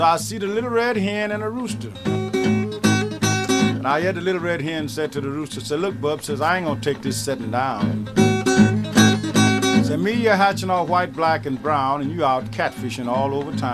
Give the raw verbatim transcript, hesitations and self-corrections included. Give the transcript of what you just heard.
I see the little red hen and a rooster. And I heard the little red hen said to the rooster, said, look, bub, says, I ain't gonna take this sitting down. Said, me, you're hatching all white, black, and brown, and you out catfishing all over town.